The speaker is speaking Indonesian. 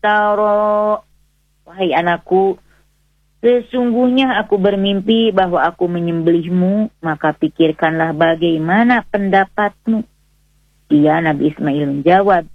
tara, wahai anakku, sesungguhnya aku bermimpi bahwa aku menyembelihmu, maka pikirkanlah bagaimana pendapatmu. Dia, Nabi Ismail, menjawab,